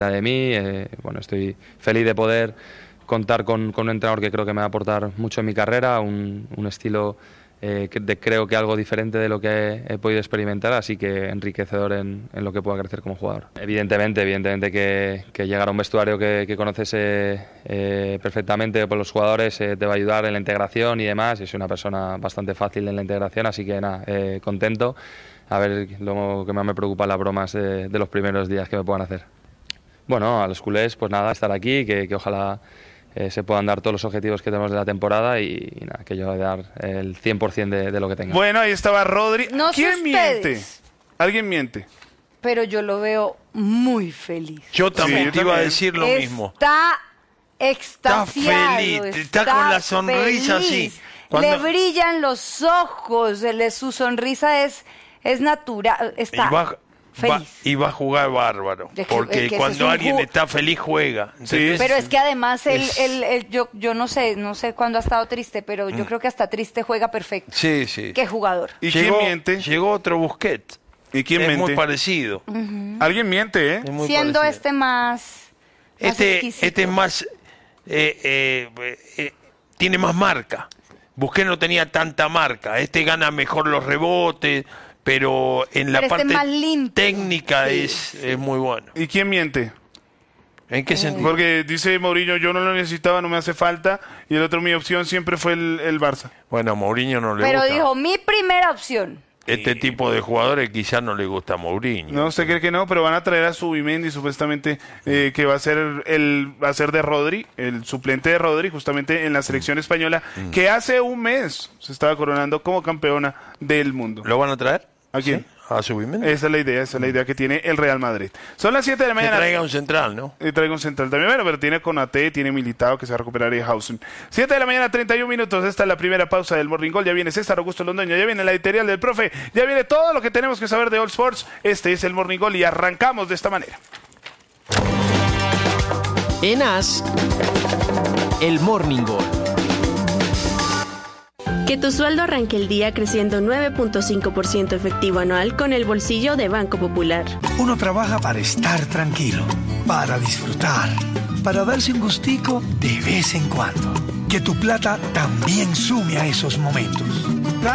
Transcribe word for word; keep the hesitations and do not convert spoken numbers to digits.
de mí. Eh, bueno, estoy feliz de poder contar con, con un entrenador que creo que me va a aportar mucho en mi carrera, un, un estilo eh, que de, creo que algo diferente de lo que he, he podido experimentar, así que enriquecedor en, en lo que pueda crecer como jugador. Evidentemente, evidentemente que, que llegar a un vestuario que, que conoces eh, eh, perfectamente por los jugadores eh, te va a ayudar en la integración y demás. Yo soy una persona bastante fácil en la integración, así que nada, eh, contento. A ver, lo que más me preocupa las bromas de, de los primeros días que me puedan hacer. Bueno, a los culés, pues nada, estar aquí, que, que ojalá eh, se puedan dar todos los objetivos que tenemos de la temporada y, y nada, que yo voy a dar el cien por ciento de, de lo que tenga. Bueno, ahí estaba Rodri. No sé ¿Quién miente? ustedes, ¿Alguien miente? pero yo lo veo muy feliz. Yo también Sí, te iba a también. decir lo mismo. Está Está extasiado. feliz, está con la sonrisa feliz. así. Cuando- Le brillan los ojos, le- su sonrisa es, es natural, Y está va, va- feliz. y va a jugar bárbaro. Es que- Porque es que ese cuando es un alguien ju- está feliz, juega. ¿entendés? Pero es que además él, Es- él- él- yo, yo no sé, no sé cuándo ha estado triste, pero Mm. yo creo que hasta triste juega perfecto. Sí, sí. Qué jugador. ¿Y llegó, quién miente? Llegó otro Busquets. ¿Y quién es miente? muy parecido. Alguien miente, ¿eh? Es muy Siendo parecido. este más, más Este, exquisito. este es más... eh, eh, eh, tiene más marca. Busquets no tenía tanta marca. Este gana mejor los rebotes, pero en la Pero este parte más limpio. técnica Sí, es, es muy bueno. ¿Y quién miente? ¿En qué sentido? Porque dice Mourinho, yo no lo necesitaba, no me hace falta. Y el otro, mi opción siempre fue el, el Barça. Bueno, a Mourinho no le Pero gusta. dijo, mi primera opción. Este tipo de jugadores quizás no le gusta a Mourinho. No, usted cree que no, pero van a traer a Zubimendi supuestamente, eh, que va a ser el va a ser de Rodri, el suplente de Rodri, justamente en la selección española, que hace un mes se estaba coronando como campeona del mundo. ¿Lo van a traer? ¿A quién? ¿Sí? ¿A Zubimendi? Esa es la idea, esa es la idea que tiene el Real Madrid. Son las siete de la Que mañana. traiga un central, ¿no? Y traigo un central también, bueno, pero tiene Konaté, tiene Militao que se va a recuperar y Hausen. siete de la mañana, treinta y un minutos. Esta es la primera pausa del Morning Call. Ya viene César Augusto Londoño, ya viene la editorial del profe, ya viene todo lo que tenemos que saber de All Sports. Este es el Morning Call y arrancamos de esta manera. En A S, el Morning Call. Que tu sueldo arranque el día creciendo nueve punto cinco por ciento efectivo anual con el bolsillo de Banco Popular. Uno trabaja para estar tranquilo, para disfrutar, para darse un gustico de vez en cuando. Que tu plata también sume a esos momentos.